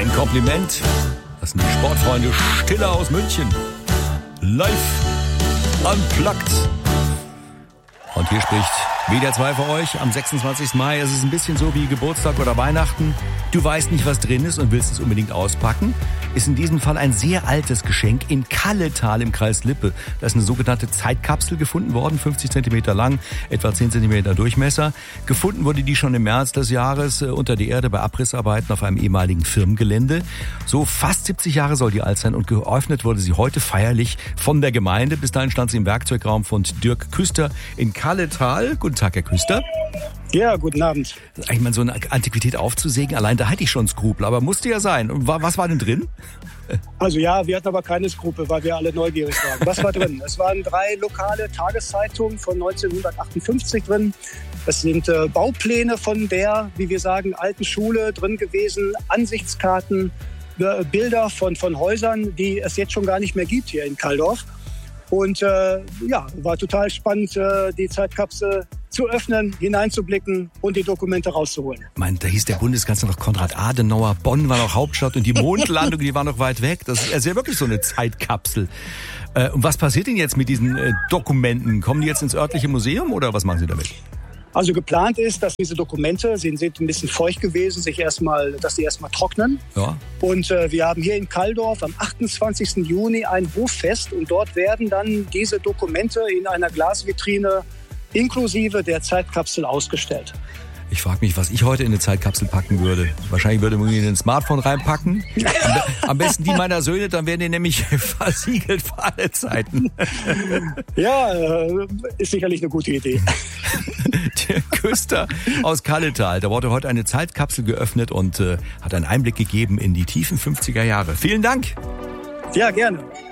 Ein Kompliment. Das sind die Sportfreunde Stiller aus München. Live unplugged. Und hier spricht WDR 2 für euch am 26. Mai. Es ist ein bisschen so wie Geburtstag oder Weihnachten. Du weißt nicht, was drin ist und willst es unbedingt auspacken. Ist in diesem Fall ein sehr altes Geschenk in Kalletal im Kreis Lippe. Da ist eine sogenannte Zeitkapsel gefunden worden, 50 Zentimeter lang, etwa 10 Zentimeter Durchmesser. Gefunden wurde die schon im März des Jahres unter der Erde bei Abrissarbeiten auf einem ehemaligen Firmengelände. So fast 70 Jahre soll die alt sein und geöffnet wurde sie heute feierlich von der Gemeinde. Bis dahin stand sie im Werkzeugraum von Dirk Küster in Kalletal. Guten Tag, Herr Küster. Ja, guten Abend. Eigentlich mal so eine Antiquität aufzusägen, allein da hatte ich schon Skrupel, aber musste ja sein. Und was war denn drin? Also ja, wir hatten aber keine Skrupel, weil wir alle neugierig waren. Was war drin? Es waren 3 lokale Tageszeitungen von 1958 drin. Es sind Baupläne von der, wie wir sagen, alten Schule drin gewesen, Ansichtskarten, Bilder von Häusern, die es jetzt schon gar nicht mehr gibt hier in Kaldorf. Und war total spannend, die Zeitkapsel zu öffnen, hineinzublicken und die Dokumente rauszuholen. Ich meine, da hieß der Bundeskanzler noch Konrad Adenauer, Bonn war noch Hauptstadt und die Mondlandung, die war noch weit weg. Das ist ja wirklich so eine Zeitkapsel. Und was passiert denn jetzt mit diesen Dokumenten? Kommen die jetzt ins örtliche Museum oder was machen Sie damit? Also geplant ist, dass diese Dokumente, sie sind ein bisschen feucht gewesen, dass sie erstmal trocknen. Ja. Und wir haben hier in Kaldorf am 28. Juni ein Hoffest und dort werden dann diese Dokumente in einer Glasvitrine inklusive der Zeitkapsel ausgestellt. Ich frage mich, was ich heute in eine Zeitkapsel packen würde. Wahrscheinlich würde man in ein Smartphone reinpacken. Am besten die meiner Söhne, dann werden die nämlich versiegelt für alle Zeiten. Ja, ist sicherlich eine gute Idee. Der Küster aus Kalletal, da wurde heute eine Zeitkapsel geöffnet und hat einen Einblick gegeben in die tiefen 50er Jahre. Vielen Dank. Ja, gerne.